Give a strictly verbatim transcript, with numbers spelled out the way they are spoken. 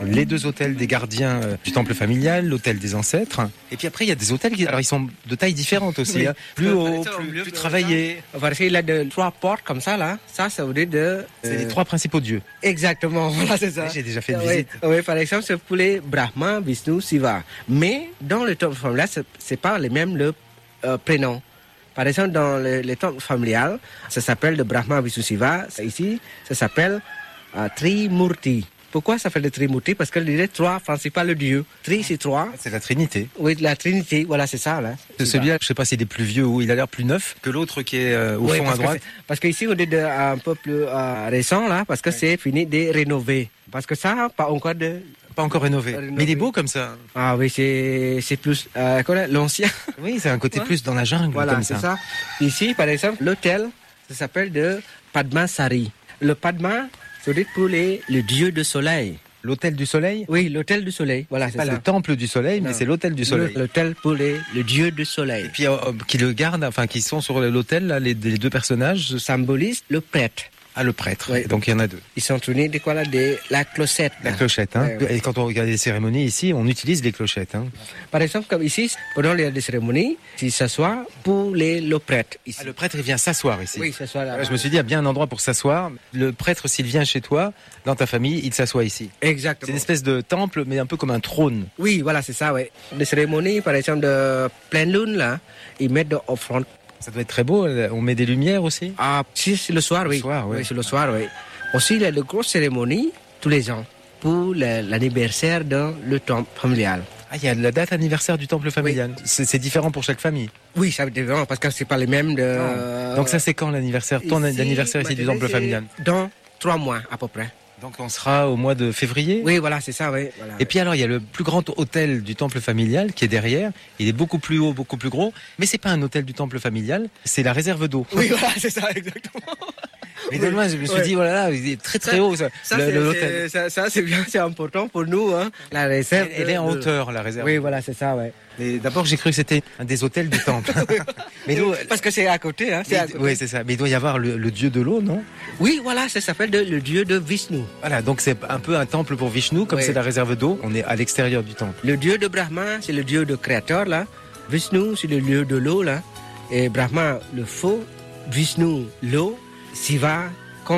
les deux autels des gardiens euh, du temple familial, l'autel des ancêtres. Et puis après, il y a des autels qui, alors ils sont de taille différente aussi, oui. hein. Plus haut, plus, plus travaillés. Parce qu'il a de trois portes comme ça là. Ça, ça veut dire de. C'est euh... les trois principaux dieux. Exactement. Voilà, c'est ça. Oui, j'ai déjà fait une oui. visite. Oui, par exemple, c'est pour les Brahma, Vishnu, Shiva. Mais dans le temple familial, c'est, c'est pas les mêmes le euh, prénom. Par exemple, dans le, le temple familial, ça s'appelle le Brahma, Vishnu, Shiva. Ici, ça s'appelle euh, Trimurti. Pourquoi ça s'appelle le Trimurti? Parce que les trois principaux dieux. Tri, c'est trois. C'est la Trinité. Oui, la Trinité, voilà, c'est ça. Là. C'est celui-là, je sais pas s'il est plus vieux ou il a l'air plus neuf que l'autre qui est euh, au oui, fond à droite. Que parce qu'ici, on est de, un peu plus euh, récent, là, parce que oui. c'est fini de rénover. Parce que ça, pas encore de... Pas encore rénové. rénové. Mais il est beau comme ça. Ah oui, c'est, c'est plus... Euh, quoi, l'ancien. Oui, c'est un côté ouais. plus dans la jungle voilà, comme ça. ça. ça. Ici, par exemple, l'hôtel, ça s'appelle de Padmasari. Le Padma, c'est pour les, le dieu du soleil. L'hôtel du soleil? Oui, l'hôtel du soleil. Voilà, c'est, c'est pas ça. le temple du soleil, mais non. c'est l'hôtel du soleil. L'hôtel pour les, le dieu du soleil. Et puis, euh, qui le gardent, enfin, qui sont sur l'hôtel, là, les, les deux personnages symbolisent le prêtre. Ah, le prêtre. Oui. Donc, il y en a deux. Ils sont tournés de quoi là? De la clochette. La clochette, hein. Ouais, ouais. Et quand on regarde les cérémonies ici, on utilise les clochettes, hein. Par exemple, comme ici, pendant les cérémonies, il s'assoit pour les, le prêtre. Ici. Ah, le prêtre, il vient s'asseoir ici. Oui, s'assoit là. Ouais, je me suis dit, il y a bien un endroit pour s'asseoir. Le prêtre, s'il vient chez toi, dans ta famille, il s'assoit ici. Exactement. C'est une espèce de temple, mais un peu comme un trône. Oui, voilà, c'est ça, oui. Les cérémonies, par exemple, de pleine lune, là, ils mettent de offrande. Ça doit être très beau. On met des lumières aussi? Ah, si, c'est le soir, oui. Le soir, oui. Oui, c'est le soir, oui. Aussi, il y a de grosses cérémonies tous les ans pour l'anniversaire dans le temple familial. Ah, il y a la date anniversaire du temple familial. Oui. C'est, c'est différent pour chaque famille? Oui, ça c'est différent parce que c'est pas les mêmes de... Oh. Donc ça, c'est quand l'anniversaire? Ton ici, anniversaire ici du temple familial? Dans trois mois, à peu près. Donc on sera au mois de février? Oui, voilà, c'est ça, oui. Voilà, et puis alors, il y a le plus grand hôtel du temple familial qui est derrière. Il est beaucoup plus haut, beaucoup plus gros. Mais c'est pas un hôtel du temple familial, c'est la réserve d'eau. Oui, voilà, c'est ça, exactement. Mais oui. Moi, je me suis oui. dit, voilà, il est très très ça, haut, ça, ça, le, c'est, l'hôtel. C'est, ça, ça, c'est bien, c'est important pour nous, hein. La réserve. Elle, elle est en de... hauteur, la réserve. Oui, voilà, c'est ça, ouais. Mais d'abord, j'ai cru que c'était un des hôtels du temple. mais nous, parce que c'est à côté, hein. C'est mais, à côté. Oui, c'est ça. Mais il doit y avoir le, le dieu de l'eau, non? Oui, voilà, ça s'appelle de, le dieu de Vishnu. Voilà, donc c'est un peu un temple pour Vishnu, comme oui. c'est la réserve d'eau. On est à l'extérieur du temple. Le dieu de Brahma, c'est le dieu de créateur, là. Vishnu, c'est le dieu de l'eau, là. Et Brahma, le feu. Vishnu, l'eau. Shiva,